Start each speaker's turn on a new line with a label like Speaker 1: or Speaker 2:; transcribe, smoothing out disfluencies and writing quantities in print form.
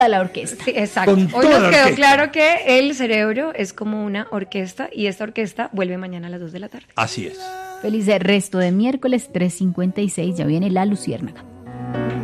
Speaker 1: la orquesta.
Speaker 2: Sí, exacto.
Speaker 3: Con
Speaker 2: Hoy
Speaker 3: toda
Speaker 2: nos
Speaker 3: la
Speaker 2: quedó
Speaker 3: orquesta.
Speaker 2: claro que el cerebro es como una orquesta y esta orquesta vuelve mañana a las 2 de la tarde.
Speaker 3: Así es.
Speaker 1: Feliz resto de miércoles 3:56, ya viene La Luciérnaga.